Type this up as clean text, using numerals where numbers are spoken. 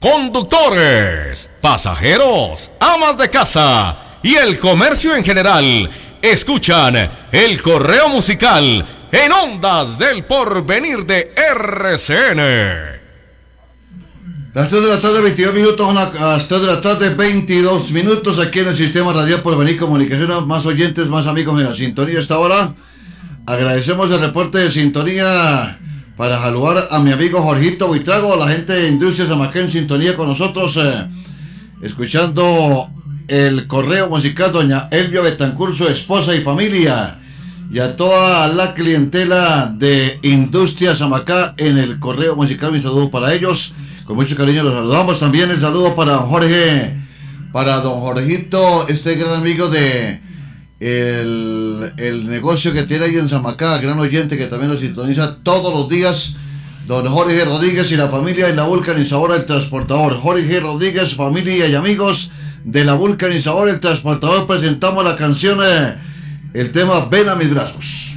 conductores, pasajeros, amas de casa y el comercio en general escuchan el correo musical en Ondas del Porvenir de RCN. Las 3 de la tarde, 22 minutos, las 3 de la tarde, 22 minutos, aquí en el Sistema Radial Porvenir Comunicaciones, más oyentes, más amigos en la sintonía a esta hora. Agradecemos el reporte de sintonía para saludar a mi amigo Jorgito Buitrago, la gente de Industria Samacá en sintonía con nosotros, escuchando el correo musical, doña Elvia Betancur, su esposa y familia, y a toda la clientela de Industria Samacá en el correo musical. Mi saludo para ellos, con mucho cariño los saludamos. También el saludo para Jorge, para don Jorgito, este gran amigo de el negocio que tiene ahí en Samacá, gran oyente que también lo sintoniza todos los días, don Jorge Rodríguez y la familia de la vulcanizadora El Transportador. Jorge Rodríguez, familia y amigos de la vulcanizadora El Transportador, presentamos la canción, el tema Ven a mis brazos.